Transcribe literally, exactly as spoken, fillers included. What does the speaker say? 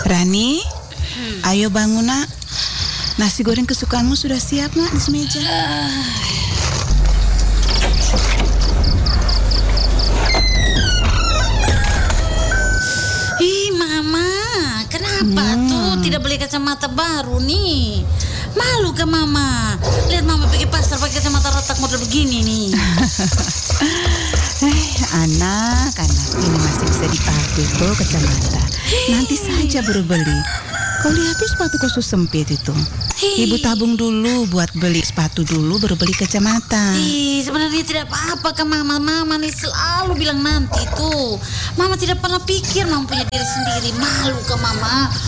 Rani, ayo bangun nak. Nasi goreng kesukaanmu sudah siap nak di semeja. Ih mama, kenapa Hmm. tuh tidak beli kacamata baru nih? Malu ke mama? Lihat mama pergi pasar pakai kacamata retak model begini nih. Eh, anak, anak ini masih bisa dipakai tuh kacamata. Nanti saja baru beli. Kau lihat tuh sepatu khusus sempit itu. Hei. Ibu tabung dulu buat beli sepatu dulu baru beli kacamata. Ih, sebenarnya tidak apa-apa ke mama. Mama nih selalu bilang nanti tuh. Mama tidak pernah pikir mama punya diri sendiri. Malu ke mama.